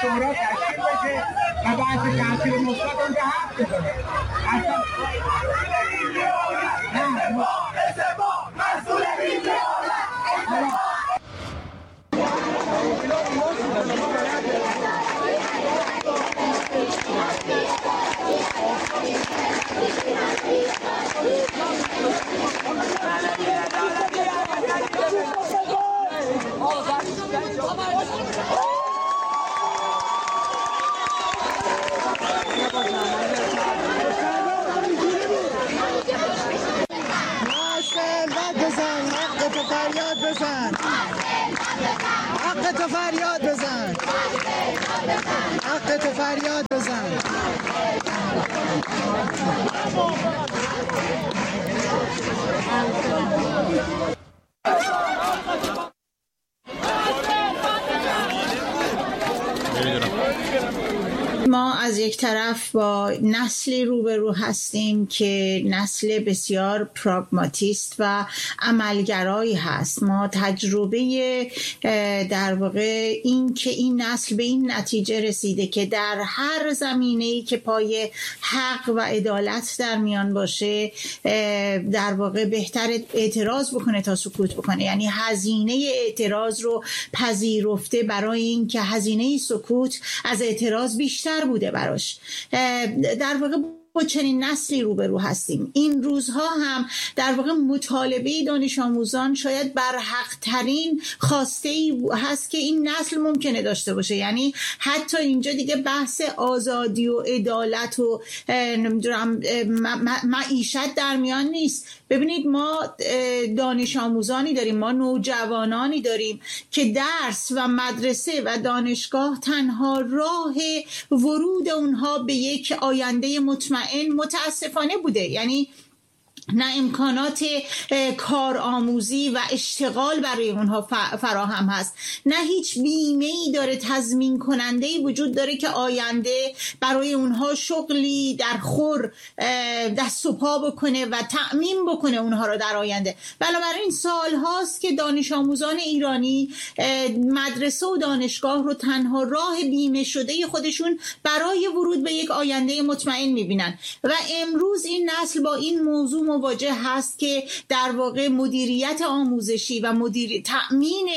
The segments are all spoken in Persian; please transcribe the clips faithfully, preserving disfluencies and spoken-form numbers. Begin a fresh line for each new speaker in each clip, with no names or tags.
شورا تشکیل بشه و بحث تاثیر مثبت اونجا حرف بزنه. اصلا
حق تو فریاد بزن، حق تو فریاد بزن.
ما از یک طرف با نسلی روبرو هستیم که نسل بسیار پراگماتیست و عملگرایی هست. ما تجربه در واقع این که این نسل به این نتیجه رسیده که در هر زمینه‌ای که پای حق و عدالت در میان باشه در واقع بهتر اعتراض بکنه تا سکوت بکنه، یعنی هزینه اعتراض رو پذیرفته برای این که هزینه سکوت از اعتراض بیشتر بوده براش. در واقع با چنین نسلی روبرو هستیم. این روزها هم در واقع مطالبه دانش آموزان شاید برحق ترین خواسته ای هست که این نسل ممکنه داشته باشه. یعنی حتی اینجا دیگه بحث آزادی و عدالت و نمیدونم معیشت در میان نیست. ببینید ما دانش آموزانی داریم، ما نوجوانانی داریم که درس و مدرسه و دانشگاه تنها راه ورود اونها به یک آینده مطمئن متاسفانه بوده. یعنی نه امکانات کارآموزی و اشتغال برای اونها فراهم هست، نه هیچ بیمه‌ای داره، تضمین کننده‌ای وجود داره که آینده برای اونها شغلی در خور دست و پا بکنه و تأمین بکنه اونها رو در آینده. بنابراین سال هاست که دانش آموزان ایرانی مدرسه و دانشگاه رو تنها راه بیمه شده خودشون برای ورود به یک آینده مطمئن میبینن و امروز این نسل با این موضوع مواجه هست که در واقع مدیریت آموزشی و مدیر تأمین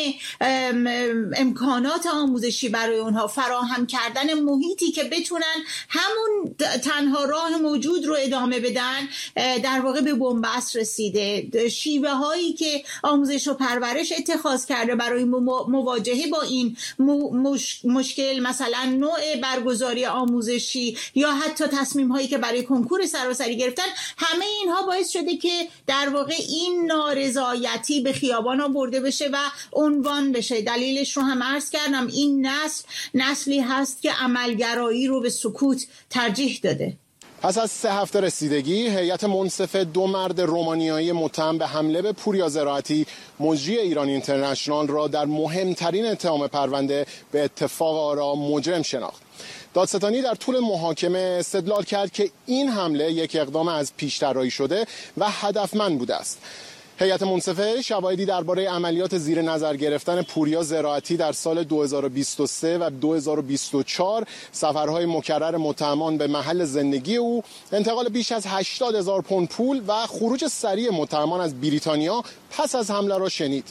امکانات آموزشی برای اونها، فراهم کردن محیطی که بتونن همون تنها راه موجود رو ادامه بدن، در واقع به بنبست رسیده. شیوه هایی که آموزش و پرورش اتخاذ کرده برای مواجهه با این مش... مشکل، مثلا نوع برگزاری آموزشی یا حتی تصمیم هایی که برای کنکور سراسری گرفتن، همه اینها باعث شده که در واقع این نارضایتی به خیابان آورده بشه و عنوان بشه. دلیلش رو هم عرض کردم، این نسل نسلی هست که عملگرایی رو به سکوت ترجیح داده.
پس از سه هفته رسیدگی، هیئت منصف دو مرد رومانیایی متهم به حمله به پوریا زراعتی، مجری ایران اینترنشنال را در مهمترین اتهام پرونده به اتفاق آرا مجرم شناخت. دادستانی در طول محاکمه استدلال کرد که این حمله یک اقدام از پیش طراحی شده و هدفمند بوده است. هیئت منصفه شواهدی درباره عملیات زیر نظر گرفتن پوریا زراعتی در سال دو هزار و بیست و سه و دو هزار و بیست و چهار، سفرهای مکرر متهمان به محل زندگی او، انتقال بیش از هشتاد هزار پوند پول و خروج سریع متهمان از بریتانیا پس از حمله را شنید.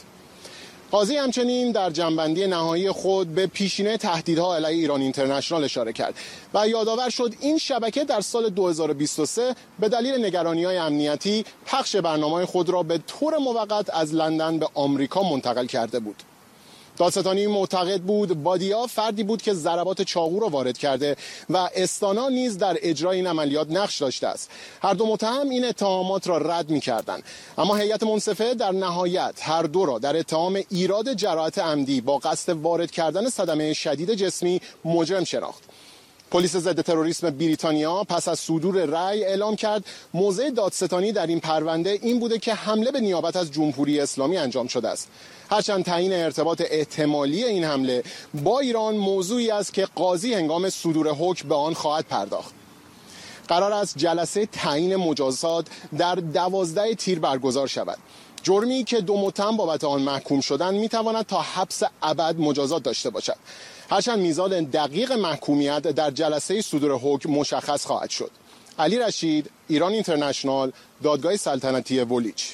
قاضی همچنین در جنبندی نهایی خود به پیشینه تهدیدها علیه ایران اینترنشنال اشاره کرد و یادآور شد این شبکه در سال دو هزار و بیست و سه به دلیل نگرانی‌های امنیتی پخش برنامه‌های خود را به طور موقت از لندن به آمریکا منتقل کرده بود. دادستانی معتقد بود بادیا فردی بود که ضربات چاقو را وارد کرده و استانا نیز در اجرای این عملیات نقش داشته است. هر دو متهم این اتهامات را رد می‌کردند، اما هیئت منصفه در نهایت هر دو را در اتهام ایراد جراحت عمدی با قصد وارد کردن صدمه شدید جسمی مجرم شناخت. پلیس ضد تروریسم بریتانیا پس از صدور رأی اعلام کرد موضع دادستانی در این پرونده این بوده که حمله به نیابت از جمهوری اسلامی انجام شده است. هرچند تعیین ارتباط احتمالی این حمله با ایران موضوعی است که قاضی هنگام صدور حکم به آن خواهد پرداخت. قرار است جلسه تعیین مجازات در دوازده تیر برگزار شود. جرمی که دو متهم بابت آن محکوم شدند میتواند تا حبس ابد مجازات داشته باشد. هرچند میزان دقیق محکومیت در جلسه صدور حکم مشخص خواهد شد. علی رشید، ایران اینترنشنال، دادگاه سلطنتی ولیچ.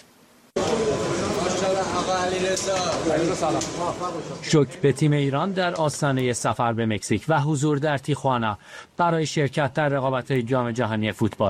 شکر به تیم ایران در آستانه سفر به مکزیک و حضور در تیخوانا برای شرکت در رقابت‌های جام جهانی فوتبال.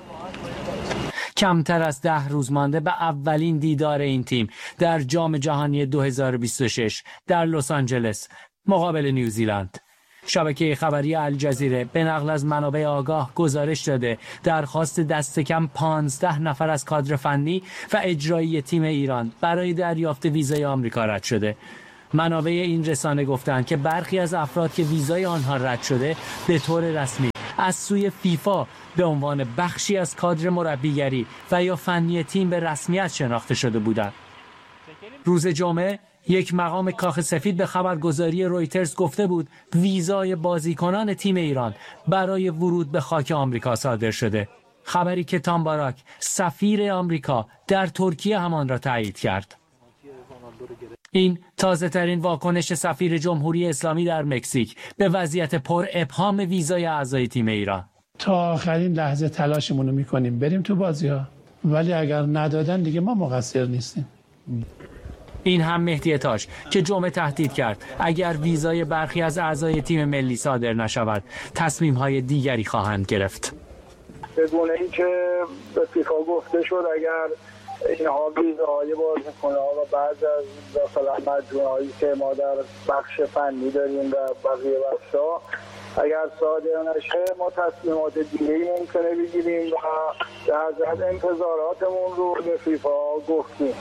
کمتر از ده روز مانده به اولین دیدار این تیم در جام جهانی دو هزار و بیست و شش در لس آنجلس مقابل نیوزیلند. شبکه خبری الجزیره به نقل از منابع آگاه گزارش داده درخواست دست کم پانزده نفر از کادر فنی و اجرایی تیم ایران برای دریافت ویزای آمریکا رد شده. منابع این رسانه گفتند که برخی از افراد که ویزای آنها رد شده به طور رسمی از سوی فیفا به عنوان بخشی از کادر مربیگری و یا فنی تیم به رسمیت شناخته شده بودند. روز جمعه یک مقام کاخ سفید به خبرگزاری رویترز گفته بود ویزای بازیکنان تیم ایران برای ورود به خاک آمریکا صادر شده. خبری که تام باراک سفیر آمریکا در ترکیه همان را تایید کرد. این تازه ترین واکنش سفیر جمهوری اسلامی در مکزیک به وضعیت پر ابهام ویزای اعضای تیم ایران.
تا آخرین لحظه تلاشمون رو میکنیم بریم تو بازی ها، ولی اگر ندادن دیگه ما مقصر نیستیم.
این هم مهدی تاج که جمعه تهدید کرد اگر ویزای برخی از اعضای تیم ملی صادر نشود تصمیم‌های دیگری خواهند گرفت.
بدون اینکه به فیفا گفته شد اگر اینها ویزاهای بازیکن‌ها و بعض از مثلا مجموعه‌هایی که ما در بخش فنی داریم و بقیه بخش‌ها اگر صادر نشه ما تصمیمات دیگه‌ای ممکنه بگیریم و در ضمن انتظاراتمون رو به فیفا گفتیم.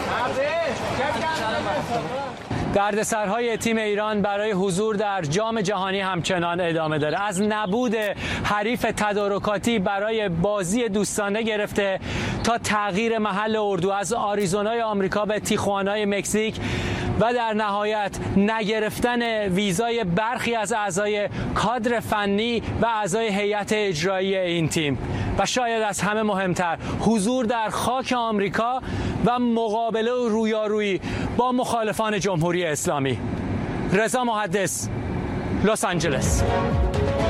دردسرهای تیم ایران برای حضور در جام جهانی همچنان ادامه داره. از نبود حریف تدارکاتی برای بازی دوستانه گرفته تا تغییر محل اردو از آریزونای آمریکا به تیخوانای مکزیک و در نهایت نگرفتن ویزای برخی از اعضای کادر فنی و اعضای هیئت اجرایی این تیم و شاید از همه مهمتر حضور در خاک آمریکا و مقابله و رویارویی با مخالفان جمهوری اسلامی. رضا محدث، لس آنجلس.